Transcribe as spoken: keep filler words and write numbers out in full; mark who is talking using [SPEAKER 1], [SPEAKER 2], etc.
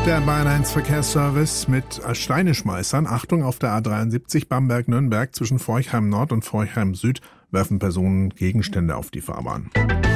[SPEAKER 1] Der Bayern eins Verkehrsservice mit Steineschmeißern. Achtung, auf der A dreiundsiebzig Bamberg-Nürnberg zwischen Forchheim Nord und Forchheim Süd werfen Personen Gegenstände auf die Fahrbahn.